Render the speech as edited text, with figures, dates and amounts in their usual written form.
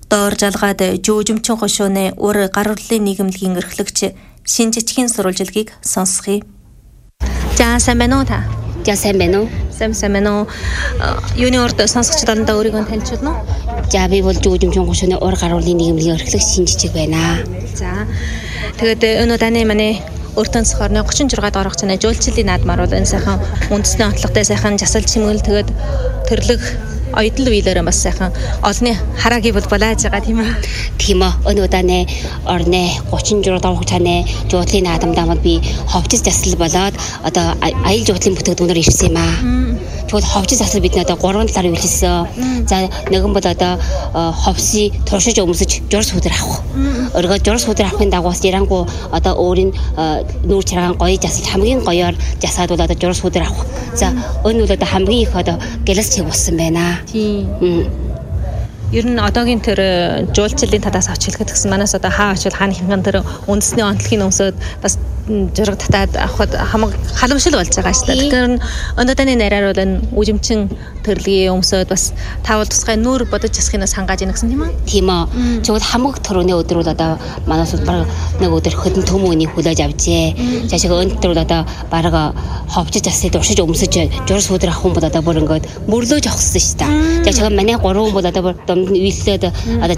Доор жалгаад жүүжимчин хошууны ур гар урлын нийгэмлэгийн эрхлэгч Шинжичгийн сурвалжилгийг сонсгоё. За сайн байна уу та? За сайн байна уу? Сайн байна уу? Юуны урд сонсогчдод олондоо өөрийгөө танилцуулна уу? За би бол жүүжимчин хошууны ур гар урлын нийгэмлэгийн эрхлэгч Шинжичиг байна. За тэгээд өнөө таны манай өртөн сохорны 36 дахь оргоцны жуулчлалын наадмаар бол энэ сайхан үндэсний онцлогтой сайхан жасал чимэглэл тэгээд төрлөх оюутан үеэлээр бас сайхан олны хараагийн бол балааж байгаа тийм үү? Тийм үү. Өнөө удааны орны 36 дахь цааны жуулчлалын наадамдаа бол би ховчис жасал болоод одоо аял жуулчлалын бүтээгдэхүүнээр ирсэн юм аа. Тэгвэл ховчис засал бидний одоо 3 талаар үйлчилсэн. За нэгэн бол одоо ховсыг туршиж өмсөж журс хүдэр авах. Өргөө журс хүдэр авахын дагуу ярангу одоо өөрийн нүүр чаргаан гоё засаж хамгийн гоёор засаад бол одоо журс хүдэр авах. За энэ бол одоо хамгийн их одоо гэлэс чиг болсон байна. Тийм. Ер нь одоогийн тэр жуулчлалын талаас авч хэлэхэд гэсэн манаас одоо хаа очил хааны хинган тэр үндэсний онцлогийг өмсөд бас жураг татаад авахд хамаг халамжлал болж байгаа шүү дээ. Тэгэхээр өнөөдрийн нараар бол энэ үжимчин төрлийн өмсөд бас таавал тусгай нүүр бодож jasхинаас хангааж ийн гэсэн тийм үү? Тийм үү. Тэгвэл хамаг төрөний өдөр бол одоо манаас баг нэг өдөр хөдөн төмөөний хүлээж авжээ. Жашиг өндөр бол одоо баг ховчиж засыг уршиж өмсөж журс хүдэр авах хүн бол одоо бүр ингээд мөрлөөж авахсан шүү дээ. Жашиг манай 3 хүн бол одоо дунд нь үйлсээд одоо